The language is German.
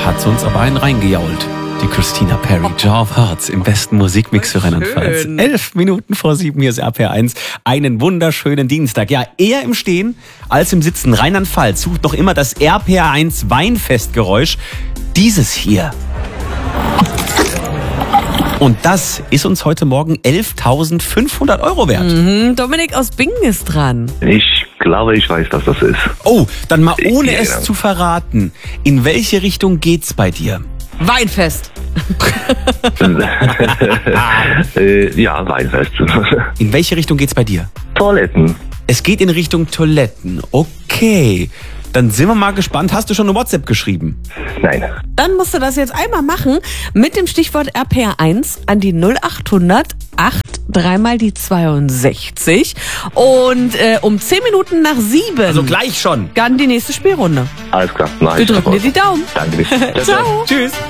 Da hat sie uns aber einen reingejault. Die Christina Perry, Jar of Hearts im besten Musikmix für Rheinland-Pfalz. 11 Minuten vor 7, hier ist RPR1. Einen wunderschönen Dienstag. Ja, eher im Stehen als im Sitzen. Rheinland-Pfalz sucht noch immer das RPR1 Weinfestgeräusch. Dieses hier. Und das ist uns heute Morgen 11.500 € wert. Dominik aus Bingen ist dran. Ich glaube, ich weiß, was das ist. Oh, dann mal ohne es zu verraten. In welche Richtung geht's bei dir? Weinfest. Ja, Weinfest. In welche Richtung geht's bei dir? Toiletten. Es geht in Richtung Toiletten. Okay. Dann sind wir mal gespannt. Hast du schon eine WhatsApp geschrieben? Nein. Dann musst du das jetzt einmal machen mit dem Stichwort RPR1 an die 0800 3 mal die 62 und um 10 Minuten nach 7. Also gleich schon. Dann die nächste Spielrunde. Alles klar. Nein, Wir drücken dir die Daumen. Danke. Ciao. Tschüss.